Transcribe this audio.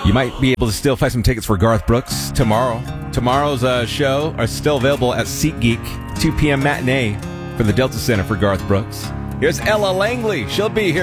You might be able to still find some tickets for Garth Brooks tomorrow. Tomorrow's show are still available at SeatGeek, 2 p.m. matinee for the Delta Center for Garth Brooks. Here's Ella Langley. She'll be here.